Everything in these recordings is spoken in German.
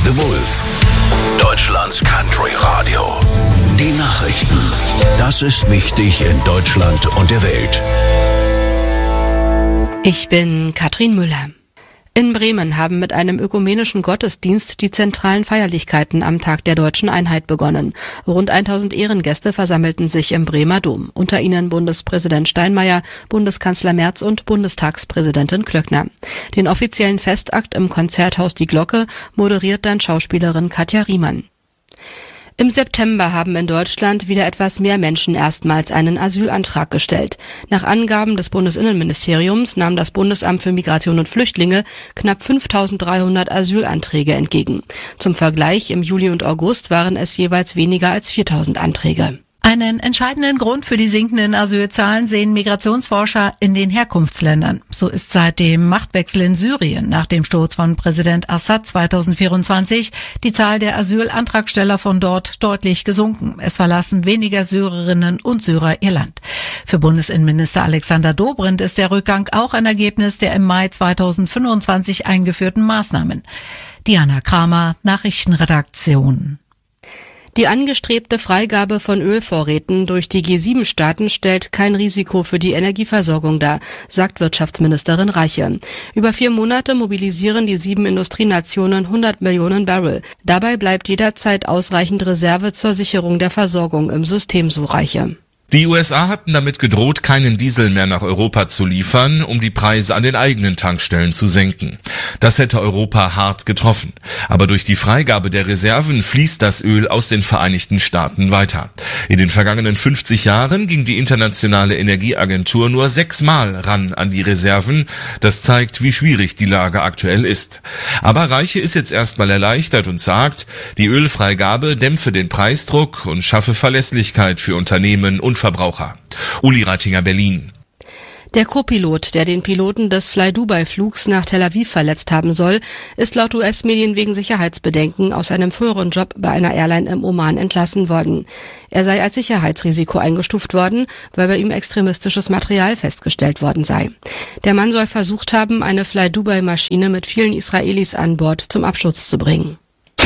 The Wolf, Deutschlands Country Radio. Die Nachrichten. Das ist wichtig in Deutschland und der Welt. Ich bin Katrin Müller. In Bremen haben mit einem ökumenischen Gottesdienst die zentralen Feierlichkeiten am Tag der Deutschen Einheit begonnen. Rund 1000 Ehrengäste versammelten sich im Bremer Dom. Unter ihnen Bundespräsident Steinmeier, Bundeskanzler Merz und Bundestagspräsidentin Klöckner. Den offiziellen Festakt im Konzerthaus Die Glocke moderiert dann Schauspielerin Katja Riemann. Im September haben in Deutschland wieder etwas mehr Menschen erstmals einen Asylantrag gestellt. Nach Angaben des Bundesinnenministeriums nahm das Bundesamt für Migration und Flüchtlinge knapp 5.300 Asylanträge entgegen. Zum Vergleich, im Juli und August waren es jeweils weniger als 4.000 Anträge. Einen entscheidenden Grund für die sinkenden Asylzahlen sehen Migrationsforscher in den Herkunftsländern. So ist seit dem Machtwechsel in Syrien nach dem Sturz von Präsident Assad 2024 die Zahl der Asylantragsteller von dort deutlich gesunken. Es verlassen weniger Syrerinnen und Syrer ihr Land. Für Bundesinnenminister Alexander Dobrindt ist der Rückgang auch ein Ergebnis der im Mai 2025 eingeführten Maßnahmen. Diana Kramer, Nachrichtenredaktion. Die angestrebte Freigabe von Ölvorräten durch die G7-Staaten stellt kein Risiko für die Energieversorgung dar, sagt Wirtschaftsministerin Reiche. Über 4 Monate mobilisieren die 7 Industrienationen 100 Millionen Barrel. Dabei bleibt jederzeit ausreichend Reserve zur Sicherung der Versorgung im System, so Reiche. Die USA hatten damit gedroht, keinen Diesel mehr nach Europa zu liefern, um die Preise an den eigenen Tankstellen zu senken. Das hätte Europa hart getroffen. Aber durch die Freigabe der Reserven fließt das Öl aus den Vereinigten Staaten weiter. In den vergangenen 50 Jahren ging die Internationale Energieagentur nur 6-mal ran an die Reserven. Das zeigt, wie schwierig die Lage aktuell ist. Aber Reiche ist jetzt erstmal erleichtert und sagt, die Ölfreigabe dämpfe den Preisdruck und schaffe Verlässlichkeit für Unternehmen und Verbraucher. Uli Reitinger, Berlin. Der Co-Pilot, der den Piloten des Fly-Dubai-Flugs nach Tel Aviv verletzt haben soll, ist laut US-Medien wegen Sicherheitsbedenken aus einem früheren Job bei einer Airline im Oman entlassen worden. Er sei als Sicherheitsrisiko eingestuft worden, weil bei ihm extremistisches Material festgestellt worden sei. Der Mann soll versucht haben, eine Fly-Dubai-Maschine mit vielen Israelis an Bord zum Absturz zu bringen.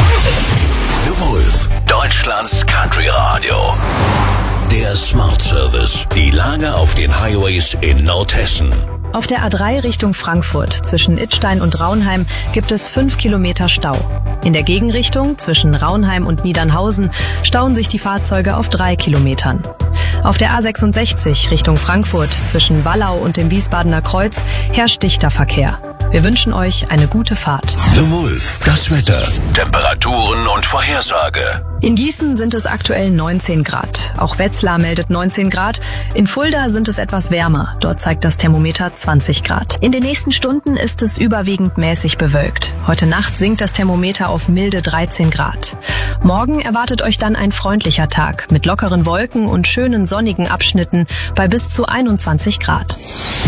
The Wolf, Deutschlands Country Radio. Der Smart Service. Die Lage auf den Highways in Nordhessen. Auf der A3 Richtung Frankfurt zwischen Idstein und Raunheim gibt es 5 Kilometer Stau. In der Gegenrichtung zwischen Raunheim und Niedernhausen stauen sich die Fahrzeuge auf 3 Kilometern. Auf der A66 Richtung Frankfurt zwischen Wallau und dem Wiesbadener Kreuz herrscht dichter Verkehr. Wir wünschen euch eine gute Fahrt. The Wolf, das Wetter, Temperaturen und Vorhersage. In Gießen sind es aktuell 19 Grad. Auch Wetzlar meldet 19 Grad. In Fulda sind es etwas wärmer. Dort zeigt das Thermometer 20 Grad. In den nächsten Stunden ist es überwiegend mäßig bewölkt. Heute Nacht sinkt das Thermometer auf milde 13 Grad. Morgen erwartet euch dann ein freundlicher Tag mit lockeren Wolken und schönen sonnigen Abschnitten bei bis zu 21 Grad.